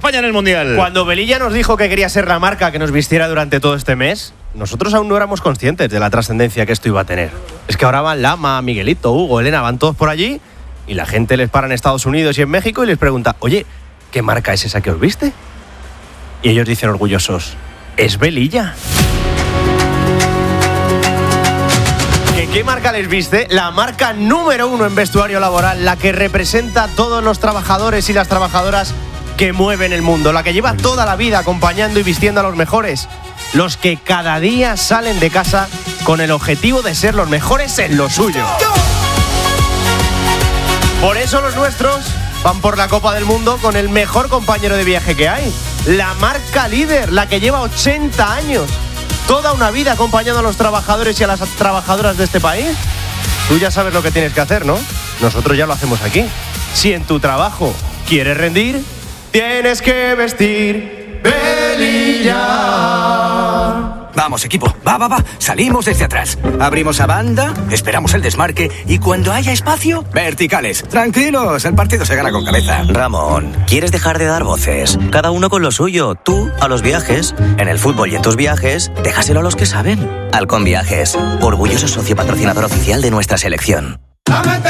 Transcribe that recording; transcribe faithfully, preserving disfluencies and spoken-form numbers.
España en el Mundial. Cuando Velilla nos dijo que quería ser la marca que nos vistiera durante todo este mes, nosotros aún no éramos conscientes de la trascendencia que esto iba a tener. Es que ahora van Lama, Miguelito, Hugo, Elena, van todos por allí y la gente les para en Estados Unidos y en México y les pregunta, oye, ¿qué marca es esa que os viste? Y ellos dicen orgullosos, es Velilla. ¿Qué, ¿Qué marca les viste? La marca número uno en vestuario laboral, la que representa a todos los trabajadores y las trabajadoras que mueven el mundo, la que lleva toda la vida acompañando y vistiendo a los mejores, los que cada día salen de casa con el objetivo de ser los mejores en lo suyo. Por eso los nuestros van por la Copa del Mundo con el mejor compañero de viaje que hay, la marca líder, la que lleva ochenta años, toda una vida acompañando a los trabajadores y a las trabajadoras de este país. Tú ya sabes lo que tienes que hacer, ¿no? Nosotros ya lo hacemos aquí. Si en tu trabajo quieres rendir, tienes que vestir Velilla. Vamos, equipo, va, va, va, salimos desde atrás. Abrimos a banda, esperamos el desmarque y cuando haya espacio, verticales. Tranquilos, el partido se gana con cabeza. Ramón, ¿quieres dejar de dar voces? Cada uno con lo suyo, tú a los viajes. En el fútbol y en tus viajes, déjaselo a los que saben. Halcón Viajes, orgulloso socio patrocinador oficial de nuestra selección.